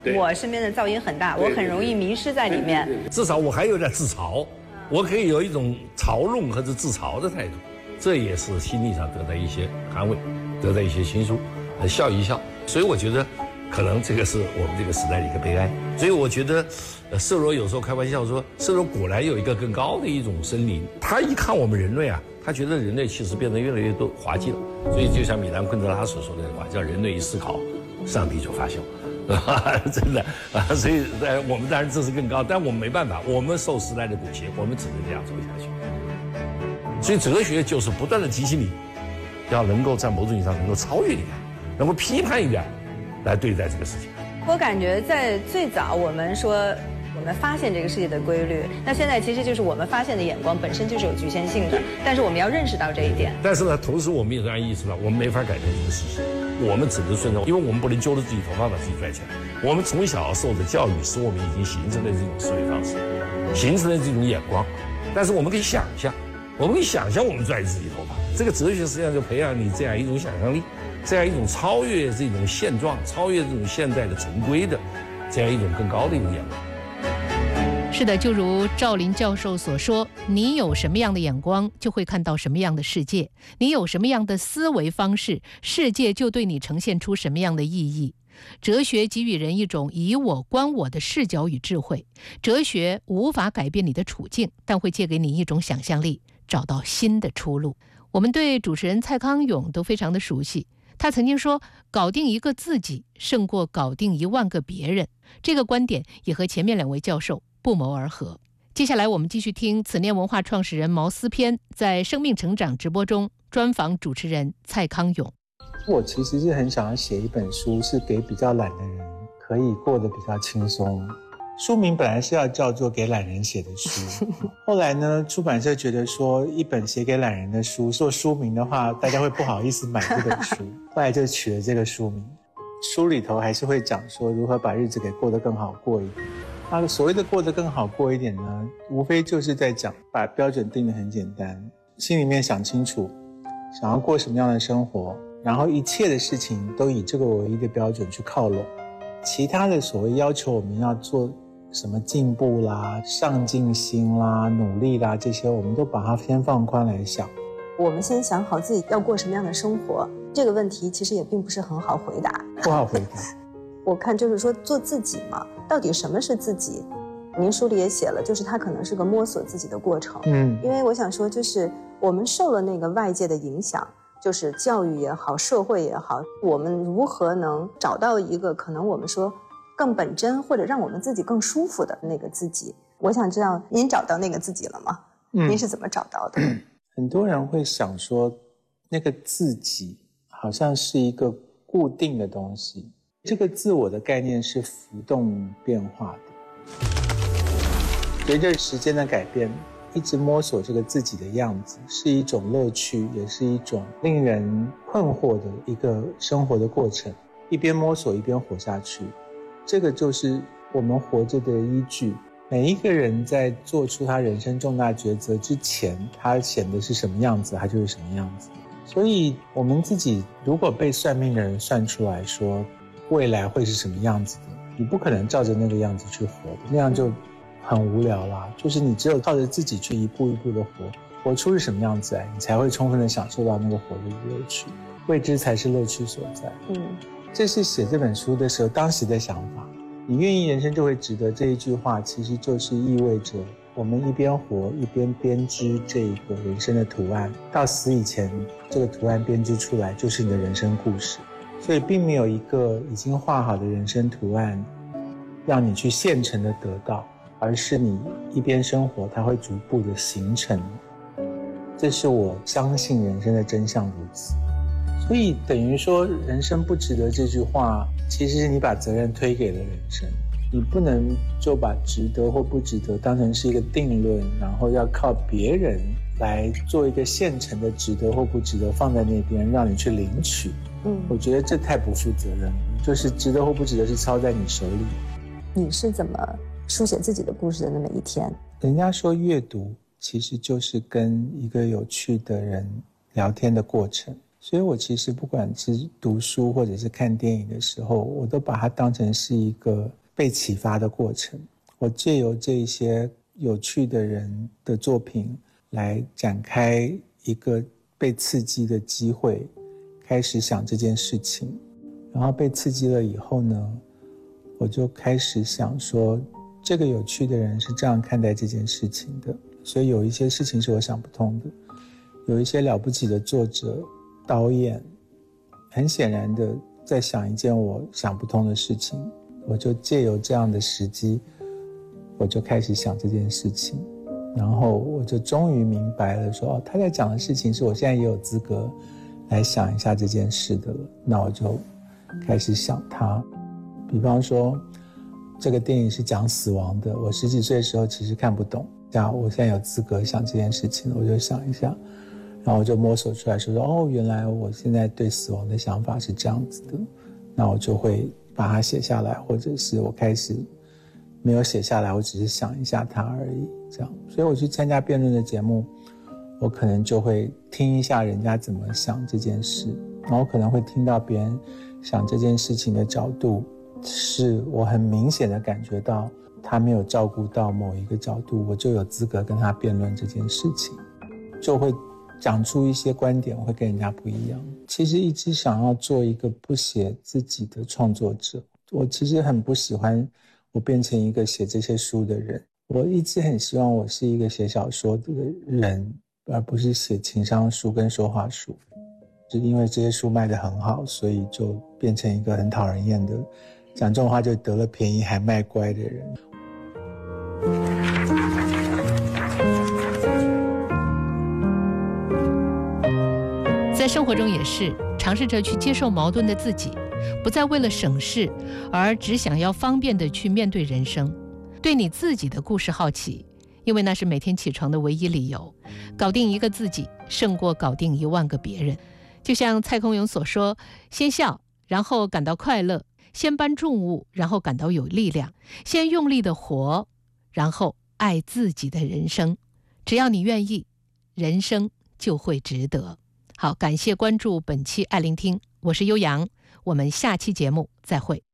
我身边的噪音很大，我很容易迷失在里面。 至少我还有点自嘲，我可以有一种嘲弄或者自嘲的态度，这也是心理上得到一些安慰，得到一些倾诉，笑一笑。所以我觉得，可能这个是我们这个时代的一个悲哀。所以我觉得，色罗有时候开玩笑说，色罗果然有一个更高的一种森林。他一看我们人类啊，他觉得人类其实变得越来越多滑稽了。所以就像米兰昆德拉所说的话，叫人类一思考，上帝就发笑。真的啊，所以我们当然这是更高，但我们没办法，我们受时代的裹挟，我们只能这样走下去。所以哲学就是不断的提醒你，要能够在某种意义上能够超越一点，能够批判一点，来对待这个事情。 我感觉在最早我们说我们发现这个世界的规律，那现在其实就是我们发现的眼光本身就是有局限性的，但是我们要认识到这一点。 但是呢，同时我们也要意识到，我们没法改变这个事实。我们只能顺从，因为我们不能揪着自己头发把自己拽起来。我们从小受的教育，使我们已经形成了这种思维方式，形成了这种眼光。但是我们可以想象，我们拽自己头发。这个哲学实际上就培养你这样一种想象力，这样一种超越这种现状、超越这种现代的陈规的这样一种更高的一种眼光。 是的，就如赵林教授所说，你有什么样的眼光，就会看到什么样的世界；你有什么样的思维方式，世界就对你呈现出什么样的意义。哲学给予人一种以我观我的视角与智慧。哲学无法改变你的处境，但会借给你一种想象力，找到新的出路。我们对主持人蔡康永都非常的熟悉，他曾经说，搞定一个自己胜过搞定10000个别人。这个观点也和前面2位教授不谋而合。接下来我们继续听此念文化创始人毛思偏在生命成长直播中专访主持人蔡康永。 我其实是很想要写一本书，是给比较懒的人可以过得比较轻松。书名本来是要叫做给懒人写的书，后来呢，出版社觉得说一本写给懒人的书做书名的话，大家会不好意思买这本书，后来就取了这个书名。书里头还是会讲说如何把日子给过得更好过一点。所谓的过得更好过一点呢，无非就是在讲把标准定得很简单，心里面想清楚想要过什么样的生活，然后一切的事情都以这个唯一的标准去靠拢。其他的所谓要求我们要做什么进步啦、上进心啦、努力啦，这些我们都把它先放宽来想。 我们先想好自己要过什么样的生活，这个问题其实也并不是很好回答。 不好回答。 我看就是说做自己嘛，到底什么是自己？您书里也写了，就是它可能是个摸索自己的过程。因为我想说，就是我们受了那个外界的影响，就是教育也好，社会也好，我们如何能找到一个可能我们说更本真，或者让我们自己更舒服的那个自己？我想知道您找到那个自己了吗？您是怎么找到的？ 很多人会想说，那个自己好像是一个固定的东西。这个自我的概念是浮动变化的，随着时间的改变，一直摸索这个自己的样子，是一种乐趣，也是一种令人困惑的一个生活的过程。一边摸索一边活下去，这个就是我们活着的依据。每一个人在做出他人生重大抉择之前，他显得是什么样子，他就是什么样子。所以我们自己如果被算命的人算出来说未来会是什么样子的，你不可能照着那个样子去活的，那样就很无聊啦。就是你只有靠着自己去一步一步的活出是什么样子来，你才会充分的享受到那个活的乐趣。未知才是乐趣所在。这是写这本书的时候当时的想法。你愿意人生就会值得，这一句话其实就是意味着我们一边活一边编织这个人生的图案，到死以前这个图案编织出来就是你的人生故事。所以并没有一个已经画好的人生图案让你去现成的得到，而是你一边生活它会逐步的形成。这是我相信人生的真相如此。所以等于说人生不值得这句话，其实是你把责任推给了人生。你不能就把值得或不值得当成是一个定论，然后要靠别人来做一个现成的值得或不值得放在那边让你去领取。我觉得这太不负责任了，就是值得或不值得是操在你手里。 你是怎么书写自己的故事的那么一天？ 人家说阅读其实就是跟一个有趣的人聊天的过程。 所以我其实不管是读书或者是看电影的时候，我都把它当成是一个被启发的过程。我借由这一些有趣的人的作品来展开一个被刺激的机会，开始想这件事情。然后被刺激了以后呢，我就开始想说，这个有趣的人是这样看待这件事情的，所以有一些事情是我想不通的。有一些了不起的作者、导演，很显然的在想一件我想不通的事情，我就借由这样的时机，我就开始想这件事情，然后我就终于明白了说，他在讲的事情是我现在也有资格来想一下这件事的了，那我就开始想它。比方说这个电影是讲死亡的，我10几岁的时候其实看不懂，我现在有资格想这件事情，我就想一下，然后我就摸索出来说原来我现在对死亡的想法是这样子的，那我就会把它写下来，或者是我开始没有写下来，我只是想一下它而已，这样。所以我去参加辩论的节目，我可能就会听一下人家怎么想这件事，然后可能会听到别人想这件事情的角度，是我很明显的感觉到他没有照顾到某一个角度，我就有资格跟他辩论这件事情，就会讲出一些观点，我会跟人家不一样。其实一直想要做一个不写自己的创作者，我其实很不喜欢我变成一个写这些书的人，我一直很希望我是一个写小说的人，而不是写情商书跟说话书。就因为这些书卖得很好，所以就变成一个很讨人厌的，讲这种话就得了便宜还卖乖的人。 在生活中也是尝试着去接受矛盾的自己，不再为了省事而只想要方便的去面对人生。对你自己的故事好奇，因为那是每天起床的唯一理由。搞定一个自己胜过搞定1万个别人。就像蔡康永所说，先笑然后感到快乐，先搬重物然后感到有力量，先用力的活然后爱自己的人生。只要你愿意，人生就会值得。好，感谢关注本期爱聆听，我是悠扬，我们下期节目再会。